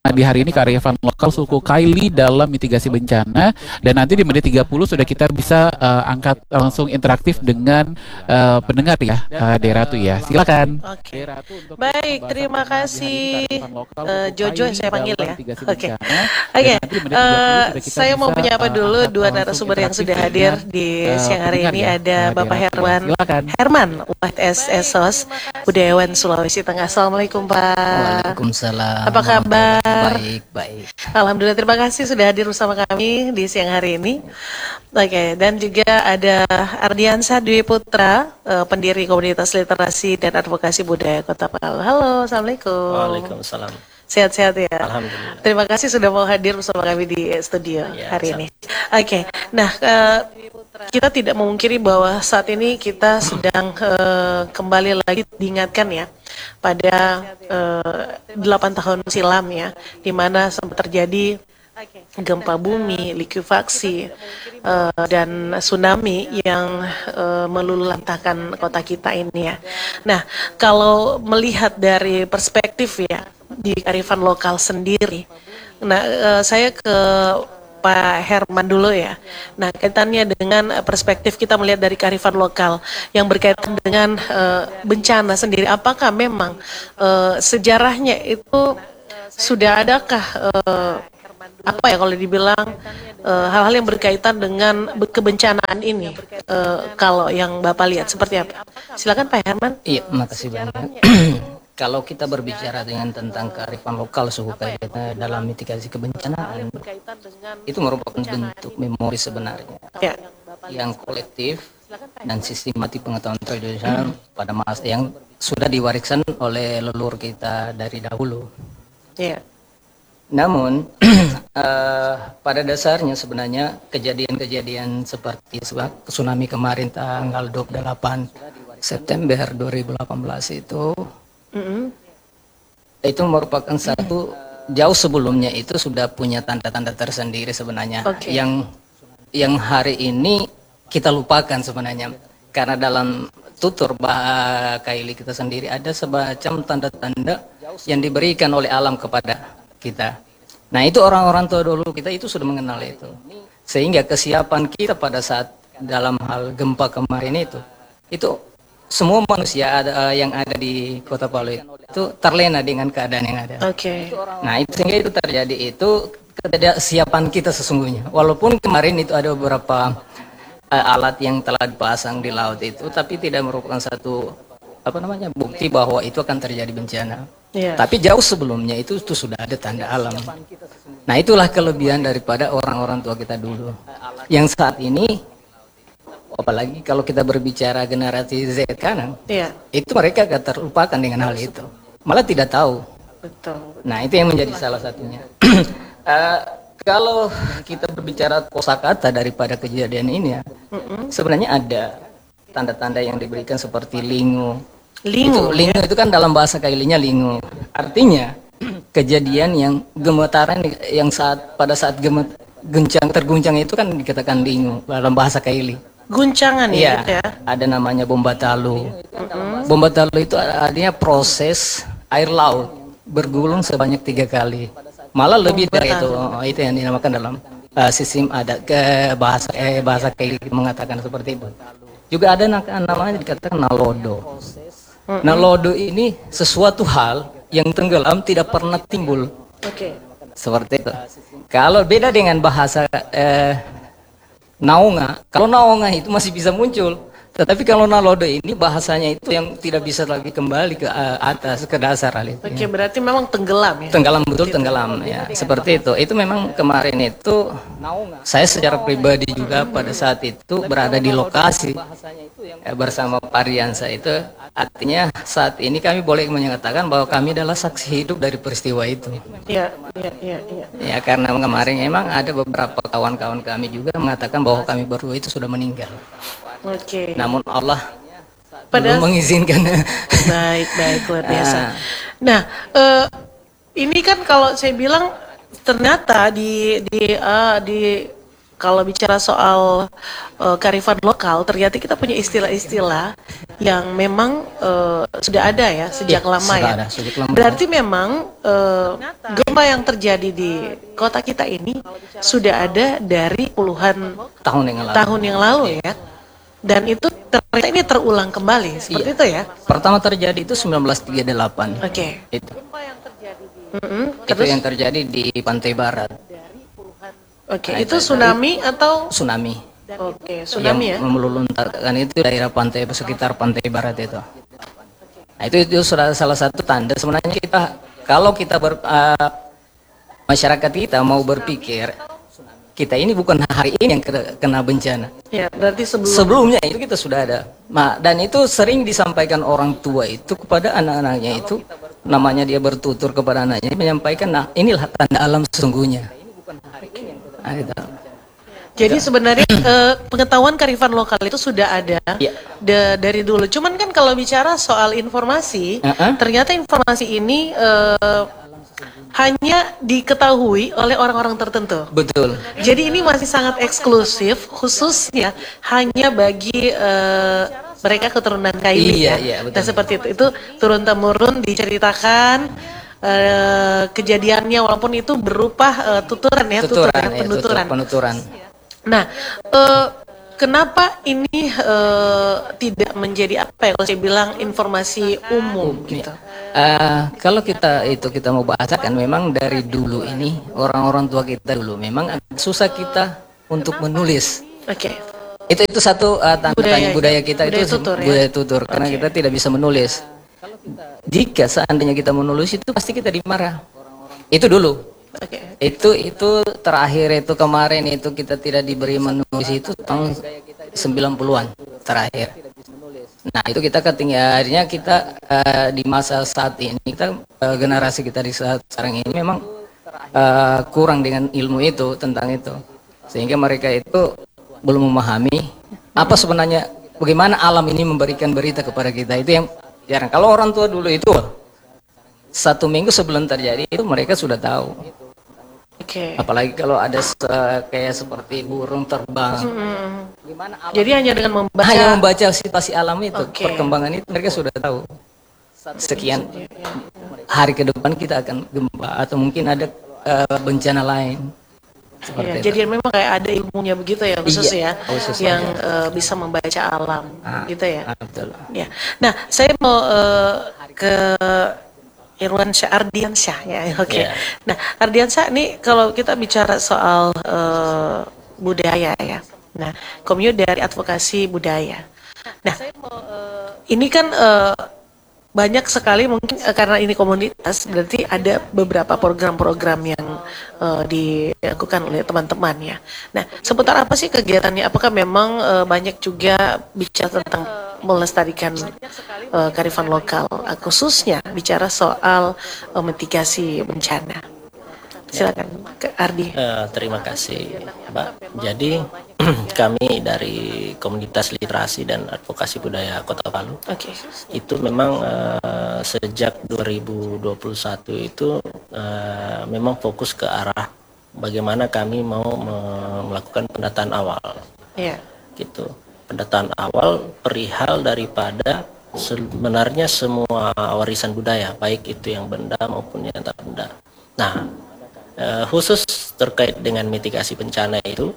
di hari ini kearifan lokal suku Kaili dalam mitigasi bencana, dan nanti di menit 30 sudah kita bisa angkat langsung interaktif dengan pendengar ya, Deratu ya. Silakan. Oke. Baik, terima kasih Jojo saya panggil ya. Oke. Oke. Saya mau menyapa dulu dua narasumber yang sudah hadir di siang hari ini. Ada Bapak Herman USS Budayawan Sulawesi Tengah. Assalamualaikum Pak. Waalaikumsalam. Apa kabar? Baik. Alhamdulillah, terima kasih sudah hadir bersama kami di siang hari ini. Oke, dan juga ada Ardiansyah Dwi Putra, pendiri komunitas literasi dan advokasi budaya Kota Palu. Halo, Assalamualaikum. Waalaikumsalam. Sehat-sehat ya. Alhamdulillah. Terima kasih sudah mau hadir bersama kami di studio hari ini. Oke, nah kita tidak memungkiri bahwa saat ini kita sedang kembali lagi diingatkan ya pada 8 tahun silam ya, di mana sempat terjadi gempa bumi, likuifaksi, dan tsunami yang meluluhlantahkan kota kita ini ya. Nah, kalau melihat dari perspektif ya di kearifan lokal sendiri, nah saya ke Pak Herman dulu ya. Nah, kaitannya dengan perspektif kita melihat dari kearifan lokal yang berkaitan dengan bencana sendiri, apakah memang sejarahnya itu sudah adakah apa ya kalau dibilang hal-hal yang berkaitan dengan kebencanaan ini, kalau yang Bapak lihat seperti apa? Silakan Pak Herman. Iya, makasih banyak. Kalau kita berbicara dengan tentang kearifan lokal suku Kaili dalam mitigasi kebencanaan, itu merupakan bentuk memori sebenarnya yang kolektif dan sistematik pengetahuan tradisional pada masa yang sudah diwariskan oleh leluhur kita dari dahulu. Namun pada dasarnya sebenarnya kejadian-kejadian seperti tsunami kemarin tanggal 28 September 2018 itu merupakan satu, jauh sebelumnya itu sudah punya tanda-tanda tersendiri sebenarnya yang hari ini kita lupakan sebenarnya, karena dalam tutur Kaili kita sendiri ada semacam tanda-tanda yang diberikan oleh alam kepada kita. Nah, itu orang-orang tua dulu kita itu sudah mengenal itu, sehingga kesiapan kita pada saat dalam hal gempa kemarin itu semua manusia yang ada di Kota Palu itu terlena dengan keadaan yang ada. Nah, itu sehingga itu terjadi itu ketidaksiapan kita sesungguhnya. Walaupun kemarin itu ada beberapa alat yang telah dipasang di laut itu, tapi tidak merupakan satu bukti bahwa itu akan terjadi bencana. Tapi jauh sebelumnya itu sudah ada tanda alam. Nah, itulah kelebihan daripada orang-orang tua kita dulu. Yang saat ini, apalagi kalau kita berbicara generasi Z kanan, itu mereka akan terlupakan dengan hal itu, malah tidak tahu. Nah, itu yang menjadi salah satunya. Kalau kita berbicara kosakata daripada kejadian ini ya, sebenarnya ada tanda-tanda yang diberikan seperti lingu. Lingu itu kan dalam bahasa Kailinya lingu, artinya kejadian yang gemetaran yang pada saat terguncang itu kan dikatakan lingu dalam bahasa Kaili. Guncangan ya. Ada namanya bombatalu. Bombatalu itu artinya proses air laut bergulung sebanyak 3 kali. Malah lebih dari itu. Itu yang dinamakan dalam sistem adat ke bahasa Kaili mengatakan seperti itu. Juga ada namanya dikatakan nalodo. Nalodo ini sesuatu hal yang tenggelam tidak pernah timbul. Seperti itu. Kalau beda dengan bahasa naunga, kalau naunga itu masih bisa muncul, tetapi kalau nalodo ini bahasanya itu yang tidak bisa lagi kembali ke atas, ke dasar hal itu. Berarti memang tenggelam ya? Tenggelam, betul tenggelam ya, seperti itu. Itu memang kemarin itu saya secara pribadi juga pada saat itu berada di lokasi bersama Pak Ardiansyah itu. Artinya saat ini kami boleh menyatakan bahwa kami adalah saksi hidup dari peristiwa itu. Ya, karena kemarin memang ada beberapa kawan-kawan kami juga mengatakan bahwa kami berdua itu sudah meninggal. Namun Allah belum mengizinkan. Baik, luar biasa. Nah, ini kan kalau saya bilang ternyata di kalau bicara soal kearifan lokal, ternyata kita punya istilah-istilah yang memang sudah ada ya sejak lama ya. Sejak lama. Berarti memang gempa yang terjadi di kota kita ini sudah ada dari puluhan tahun yang lalu ya. Dan itu ternyata ini terulang kembali seperti itu ya. Pertama terjadi itu 1938. Oke. Itu yang terjadi di pantai barat. Oke, itu tsunami atau tsunami. Oke, tsunami ya. Yang meluluntarkan itu daerah pantai sekitar pantai barat itu. Nah, itu sudah salah satu tanda sebenarnya kalau kita masyarakat kita mau berpikir kita ini bukan hari ini yang kena bencana. Ya, berarti sebelumnya itu kita sudah ada. Nah, dan itu sering disampaikan orang tua itu kepada anak-anaknya itu, namanya dia bertutur kepada anaknya menyampaikan, nah inilah tanda alam sesungguhnya. Nah, itu. Jadi sebenarnya pengetahuan kearifan lokal itu sudah ada dari dulu. Cuman kan kalau bicara soal informasi, ternyata informasi ini hanya diketahui oleh orang-orang tertentu. Betul. Jadi ini masih sangat eksklusif, khususnya hanya bagi mereka keturunan Kaili ya. Iya, betul. Dan seperti itu turun temurun diceritakan kejadiannya, walaupun itu berupa tuturan ya, penuturan. Nah, kenapa ini tidak menjadi apa ya kalau saya bilang informasi umum gitu? Kalau kita mau bahasakan, memang dari dulu ini orang-orang tua kita dulu memang susah kita untuk menulis. Oke. Itu satu budaya kita, budaya itu tutur, budaya tutur karena kita tidak bisa menulis. Jika seandainya kita menulis itu pasti kita dimarah. Itu dulu. Itu terakhir itu kemarin itu kita tidak diberi menulis itu tahun 90-an terakhir. Nah, itu kita akhirnya kita di masa saat ini kita generasi kita di saat sekarang ini memang kurang dengan ilmu itu tentang itu. Sehingga mereka itu belum memahami apa sebenarnya bagaimana alam ini memberikan berita kepada kita. Itu yang jarang. Kalau orang tua dulu itu 1 minggu sebelum terjadi itu mereka sudah tahu. Apalagi kalau ada kayak seperti burung terbang. Jadi hanya dengan membaca situasi alam itu, perkembangan itu mereka sudah tahu. Sekian hari ke depan kita akan gempa atau mungkin ada bencana lain. Ya, jadi memang kayak ada ilmunya begitu ya, khusus yang bisa membaca alam, gitu ya. Betul. Ya. Nah, saya mau ke Ardiansyah ya, Nah, Ardiansyah ini kalau kita bicara soal budaya ya, nah, Komio dari advokasi budaya. Nah, ini kan banyak sekali mungkin karena ini komunitas, berarti ada beberapa program-program yang dilakukan oleh teman-teman ya. Nah, seputar apa sih kegiatannya? Apakah memang banyak juga bicara tentang melestarikan kearifan lokal, khususnya bicara soal mitigasi bencana? Silakan, Ardi. Terima kasih, Mbak. Jadi kami dari komunitas literasi dan advokasi budaya Kota Palu, itu memang sejak 2021 itu memang fokus ke arah bagaimana kami mau melakukan pendataan awal, gitu. Pendataan awal perihal daripada sebenarnya semua warisan budaya, baik itu yang benda maupun yang tak benda. Nah, khusus terkait dengan mitigasi bencana itu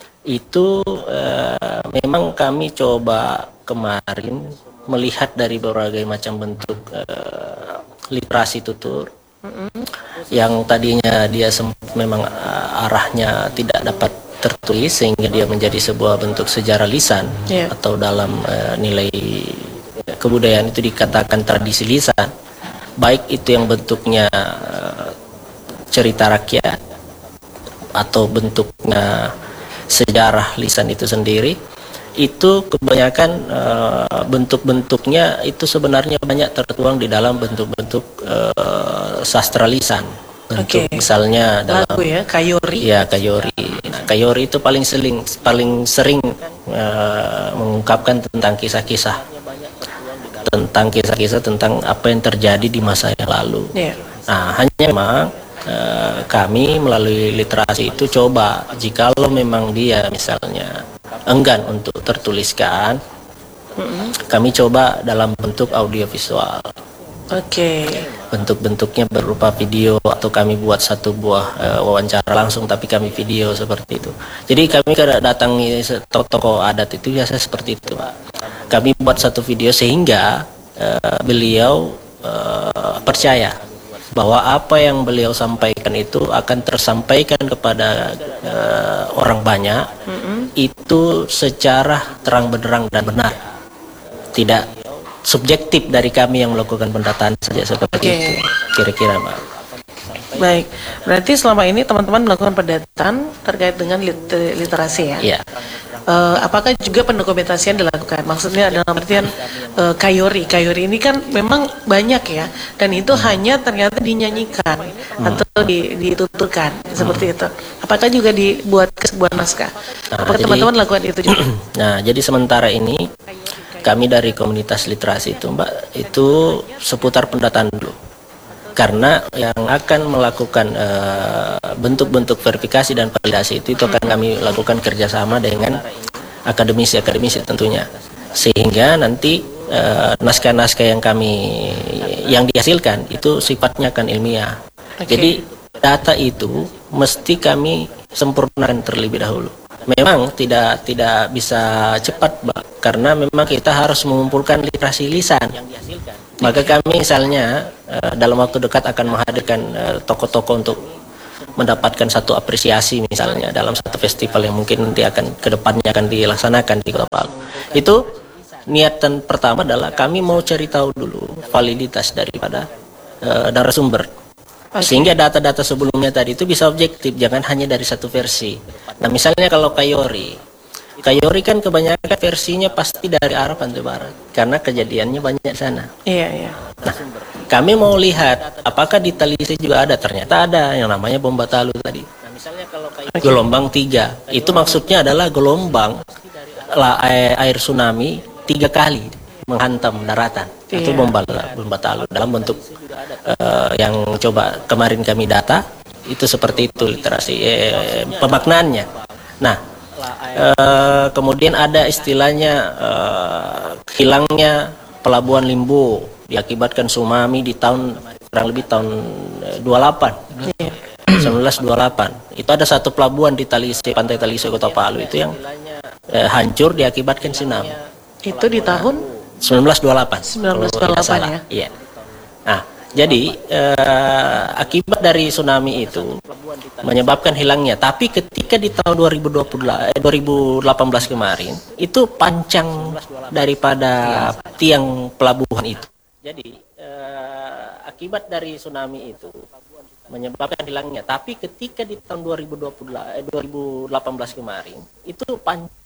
memang kami coba kemarin melihat dari berbagai macam bentuk literasi tutur yang tadinya dia memang arahnya tidak dapat tertulis sehingga dia menjadi sebuah bentuk sejarah lisan atau dalam nilai kebudayaan itu dikatakan tradisi lisan, baik itu yang bentuknya cerita rakyat atau bentuknya sejarah lisan itu sendiri, itu kebanyakan bentuk-bentuknya itu sebenarnya banyak tertuang di dalam bentuk-bentuk sastra lisan. Bentuk misalnya dalam lagu ya, kayori. Ya, kayori. Nah, kayori itu paling sering mengungkapkan tentang kisah-kisah tentang apa yang terjadi di masa yang lalu. Nah, hanya memang kami melalui literasi itu coba jikalau memang dia misalnya enggan untuk tertuliskan, kami coba dalam bentuk audiovisual. Oke. Bentuk-bentuknya berupa video atau kami buat satu buah wawancara langsung tapi kami video seperti itu. Jadi kami kada datangi tokoh adat itu biasa seperti itu, Pak. Kami buat satu video sehingga beliau percaya bahwa apa yang beliau sampaikan itu akan tersampaikan kepada orang banyak, itu secara terang benderang dan benar, tidak subjektif dari kami yang melakukan pendataan saja seperti itu kira-kira, Pak. Baik, berarti selama ini teman-teman melakukan pendataan terkait dengan literasi ya? Iya. Apakah juga pendokumentasian dilakukan? Maksudnya dalam artian kayori ini kan memang banyak ya, dan itu hanya ternyata dinyanyikan atau dituturkan seperti itu. Apakah juga dibuat ke sebuah naskah? Apakah teman-teman lakukan itu juga? Nah, jadi sementara ini kami dari komunitas literasi itu, Mbak, itu seputar pendataan dulu. Karena yang akan melakukan bentuk-bentuk verifikasi dan validasi itu akan kami lakukan kerjasama dengan akademisi tentunya. Sehingga nanti naskah-naskah yang dihasilkan itu sifatnya akan ilmiah. Jadi data itu mesti kami sempurnakan terlebih dahulu. Memang tidak bisa cepat, Mbak, karena memang kita harus mengumpulkan literasi lisan. Maka kami misalnya dalam waktu dekat akan menghadirkan tokoh-tokoh untuk mendapatkan satu apresiasi misalnya dalam satu festival yang mungkin nanti akan kedepannya akan dilaksanakan di Kota Palu. Itu niatan pertama adalah kami mau cari tahu dulu validitas daripada narasumber. Sehingga data-data sebelumnya tadi itu bisa objektif, jangan hanya dari satu versi. Nah, misalnya kalau Kayori kan kebanyakan versinya pasti dari arah pantai barat, karena kejadiannya banyak di sana. Iya. Nah, kami mau lihat apakah di Talise juga ada, ternyata ada yang namanya bom Batalu tadi. Nah, misalnya kalau gelombang 3, itu maksudnya adalah gelombang air tsunami 3 kali menghantam daratan. Itu bom Batalu dalam bentuk yang coba kemarin kami data itu seperti itu literasi pemaknaannya. Nah, kemudian ada istilahnya hilangnya pelabuhan Limbo diakibatkan tsunami di tahun kurang lebih tahun 1928. Itu ada satu pelabuhan di Talise, pantai Talise Kota Palu itu yang hancur diakibatkan tsunami. Itu di tahun 1928. 1928 ya. Iya. Nah, jadi akibat dari tsunami itu menyebabkan hilangnya. Tapi ketika di tahun 2018 kemarin itu pancang daripada tiang pelabuhan itu. Jadi akibat dari tsunami itu menyebabkan hilangnya. Tapi ketika di tahun 2018 kemarin itu pancang